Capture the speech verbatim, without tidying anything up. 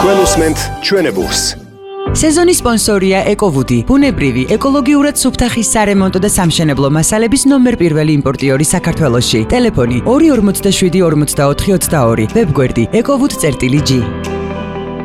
თქვენ უსმენთ ჩვენებურს. სეზონის სპონსორია ეკოვუდი, ბუნებრივი, ეკოლოგიურად სუფთახის სარემონტო და სამშენებლო მასალების ნომერ პირველი იმპორტიორი საქართველოში. ტელეფონი ორი ორმოცდაშვიდი ორმოცდაოთხი ოცდაორი, ვებგვერდი ეკოვუდ წერტილი ჯი.